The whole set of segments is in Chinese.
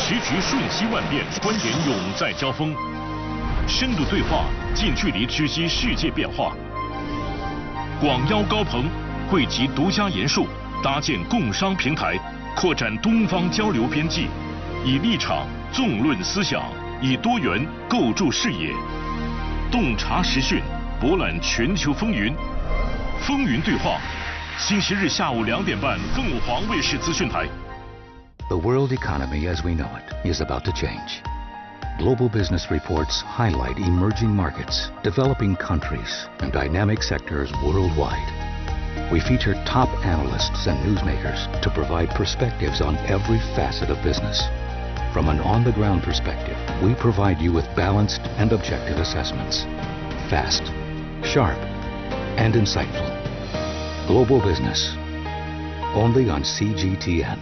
时局瞬息万变，观点永在交锋，深度对话，近距离直击世界变化。广邀高朋，汇集独家研述，搭建共商平台，扩展东方交流边际，以立场纵论思想，以多元构筑视野，洞察时讯，博览全球风云。风云对话，星期日下午2点半，凤凰卫视资讯台。 The world economy as we know it is about to change. Global business reports highlight emerging markets, developing countries, and dynamic sectors worldwide. We feature top analysts and newsmakers to provide perspectives on every facet of business. From an on-the-ground perspective, we provide you with balanced and objective assessments. Fast, sharp, and insightful. Global business. Only on CGTN.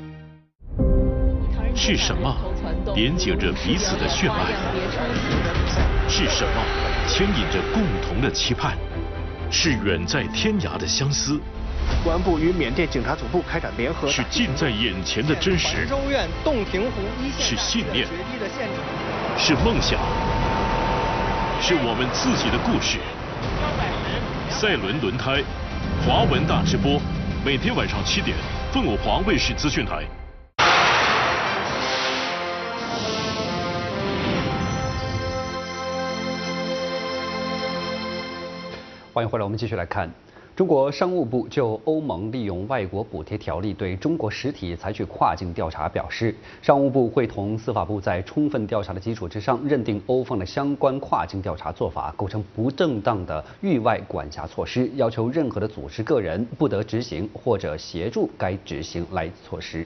是什么连接着彼此的血脉？是什么牵引着共同的期盼？是远在天涯的相思。 公安部与缅甸警察总部开展联合。 是近在眼前的真实。 州院洞庭湖一线。 是信念。是梦想。是我们自己的故事。赛伦轮胎，华文大直播，每天晚上7点，凤凰卫视资讯台。 欢迎回来，我们继续来看。中国商务部就欧盟利用外国补贴条例对中国实体采取跨境调查表示，商务部会同司法部在充分调查的基础之上，认定欧方的相关跨境调查做法构成不正当的域外管辖措施，要求任何的组织个人不得执行或者协助该执行来措施。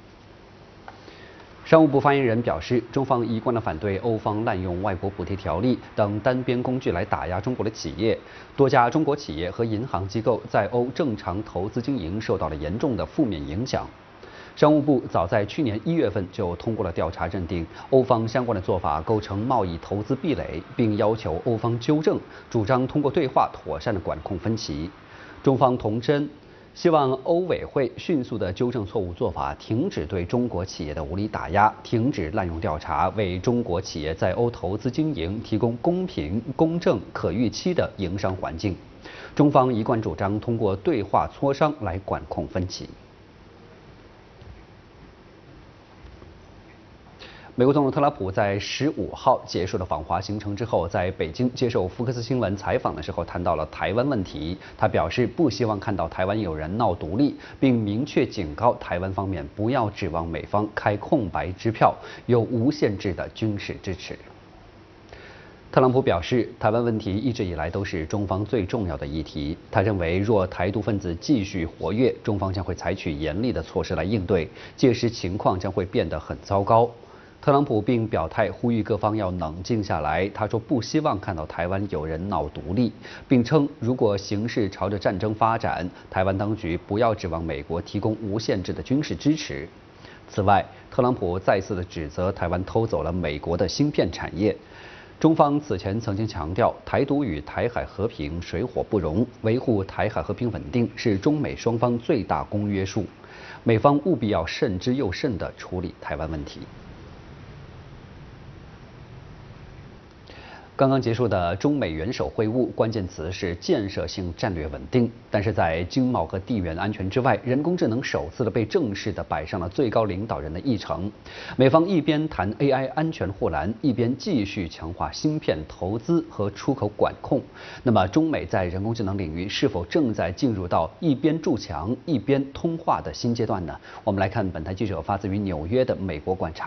商务部发言人表示，中方一贯地反对欧方滥用外国补贴条例等单边工具来打压中国的企业。多家中国企业和银行机构在欧正常投资经营受到了严重的负面影响。商务部早在去年1月份就通过了调查，认定欧方相关的做法构成贸易投资壁垒，并要求欧方纠正，主张通过对话妥善地管控分歧。中方同真。希望欧委会迅速地纠正错误做法，停止对中国企业的无理打压，停止滥用调查，为中国企业在欧投资经营提供公平、公正、可预期的营商环境。中方一贯主张通过对话磋商来管控分歧。美国总统特朗普在15号结束了访华行程之后，在北京接受福克斯新闻采访的时候，谈到了台湾问题。他表示不希望看到台湾有人闹独立，并明确警告台湾方面不要指望美方开空白支票，有无限制的军事支持。特朗普表示，台湾问题一直以来都是中方最重要的议题。他认为，若台独分子继续活跃，中方将会采取严厉的措施来应对，届时情况将会变得很糟糕。特朗普并表态呼吁各方要冷静下来。他说不希望看到台湾有人闹独立，并称如果形势朝着战争发展，台湾当局不要指望美国提供无限制的军事支持。此外，特朗普再次的指责台湾偷走了美国的芯片产业。中方此前曾经强调，台独与台海和平水火不容，维护台海和平稳定是中美双方最大公约数，美方务必要慎之又慎地处理台湾问题。刚刚结束的中美元首会晤，关键词是建设性战略稳定。但是在经贸和地缘安全之外，人工智能首次的被正式的摆上了最高领导人的议程。美方一边谈 AI 安全护栏，一边继续强化芯片投资和出口管控。那么，中美在人工智能领域是否正在进入到一边筑墙一边通话的新阶段呢？我们来看本台记者发自于纽约的美国观察。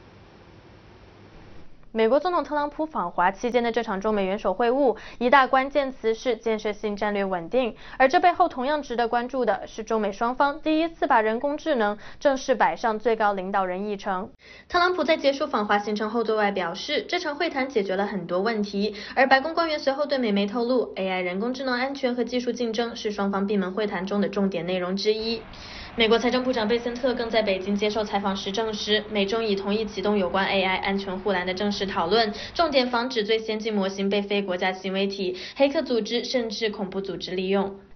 美国总统特朗普访华期间的这场中美元首会晤，一大关键词是建设性战略稳定。而这背后同样值得关注的是，中美双方第一次把人工智能正式摆上最高领导人议程。特朗普在结束访华行程后对外表示，这场会谈解决了很多问题。而白宫官员随后对美媒透露 ，AI 人工智能安全和技术竞争是双方闭门会谈中的重点内容之一。美国财政部长贝森特更在北京接受采访时证实，美中已同意启动有关 AI 安全护栏的正式讨论，重点防止最先进模型被非国家行为体、黑客组织甚至恐怖组织利用。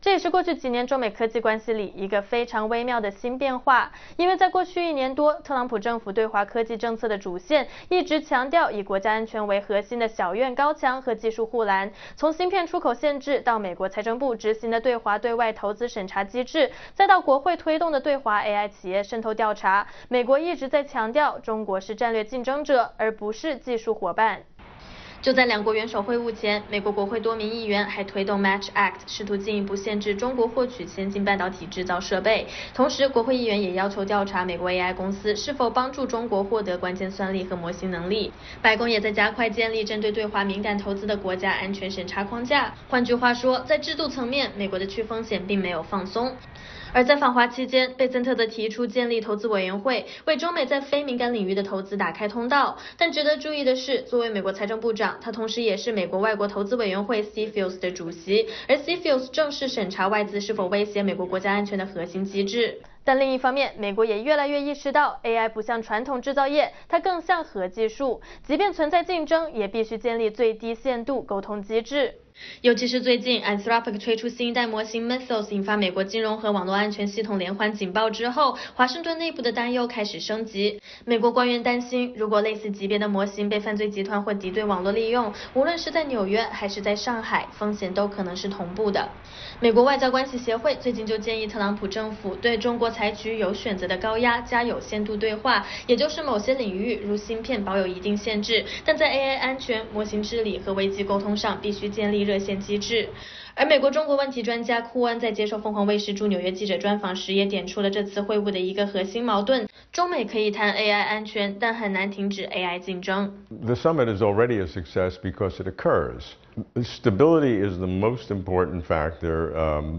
这也是过去几年中美科技关系里一个非常微妙的新变化。因为在过去1年多，特朗普政府对华科技政策的主线一直强调以国家安全为核心的小院高墙和技术护栏，从芯片出口限制到美国财政部执行的对华对外投资审查机制，再到国会推动的对华 AI 企业渗透调查，美国一直在强调中国是战略竞争者，而不是技术伙伴。就在两国元首会晤前，美国国会多名议员还推动 Match Act， 试图进一步限制中国获取先进半导体制造设备。同时，国会议员也要求调查美国 AI 公司是否帮助中国获得关键算力和模型能力。白宫也在加快建立针对对华敏感投资的国家安全审查框架。换句话说，在制度层面，美国的去风险并没有放松。而在访华期间，贝森特则提出建立投资委员会，为中美在非敏感领域的投资打开通道。但值得注意的是，作为美国财政部长，他同时也是美国外国投资委员会 CFIUS 的主席，而 CFIUS 正是审查外资是否威胁美国国家安全的核心机制。但另一方面，美国也越来越意识到 AI 不像传统制造业，它更像核技术，即便存在竞争，也必须建立最低限度沟通机制。尤其是最近 Anthropic 推出新一代模型 Mythos， 引发美国金融和网络安全系统连环警报之后，华盛顿内部的担忧开始升级。美国官员担心，如果类似级别的模型被犯罪集团或敌对网络利用，无论是在纽约还是在上海，风险都可能是同步的。美国外交关系协会最近就建议特朗普政府对中国采取有选择的高压加有限度对话，也就是某些领域如芯片保有一定限制，但在 AI 安全、模型治理和危机沟通上必须建立热线机制。而美国中国问题专家库恩在接受凤凰卫视驻纽约记者专访时，也点出了这次会晤的一个核心矛盾：中美可以谈 AI 安全，但很难停止 AI 竞争。 The summit is already a success because it occurs. Stability is the most important factor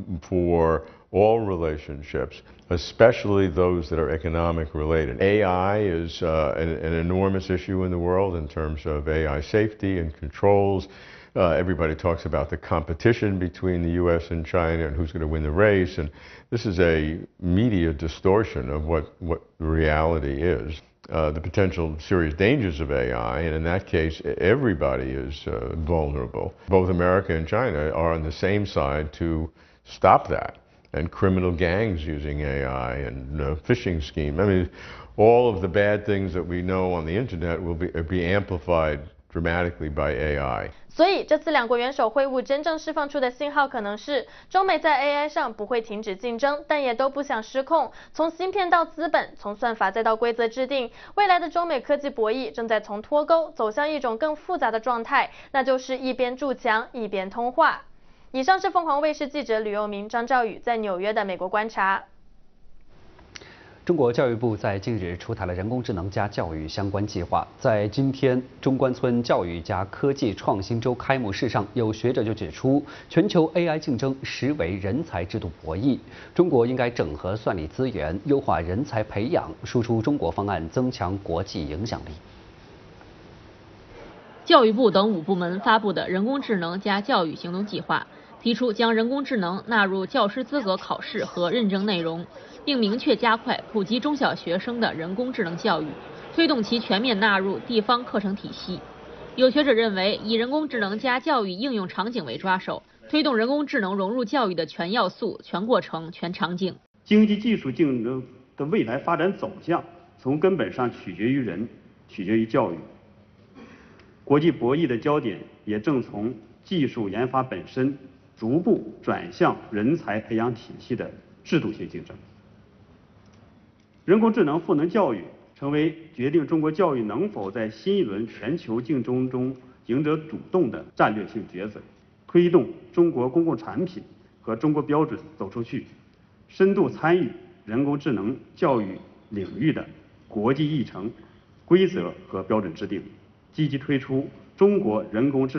for all relationships, especially those that are economic related. AI is an enormous issue in the world in terms of AI safety and controls. Everybody talks about the competition between the U.S. and China and who's going to win the race, and this is a media distortion of what the reality is. The potential serious dangers of AI, and in that case, everybody is vulnerable. Both America and China are on the same side to stop that, and criminal gangs using AI and phishing scheme. I mean, all of the bad things that we know on the internet will be amplified dramatically by AI. 所以这次两国元首会晤真正释放出的信号可能是，中美在 AI 上不会停止竞争，但也都不想失控。从芯片到资本，从算法再到规则制定，未来的中美科技博弈正在从脱钩走向一种更复杂的状态，那就是一边筑墙一边通话。以上是凤凰卫视记者吕佑明、张兆宇在纽约的美国观察。 中国教育部在近日出台了人工智能加教育相关计划。在今天中关村教育加科技创新周开幕式上，有学者就指出，全球 AI 竞争实为人才制度博弈，中国应该整合算力资源，优化人才培养，输出中国方案，增强国际影响力。 教育部等5部门发布的人工智能加教育行动计划，提出将人工智能纳入教师资格考试和认证内容，并明确加快普及中小学生的人工智能教育，推动其全面纳入地方课程体系。有学者认为，以人工智能加教育应用场景为抓手，推动人工智能融入教育的全要素、全过程、全场景。 经济技术竞争的未来发展走向，从根本上取决于人，取决于教育。国际博弈的焦点也正从技术研发本身，逐步转向人才培养体系的制度性竞争。人工智能赋能教育，成为决定中国教育能否在新一轮全球竞争中赢得主动的战略性抉择，推动中国公共产品和中国标准走出去，深度参与人工智能教育领域的国际议程、规则和标准制定，积极推出中国人工智能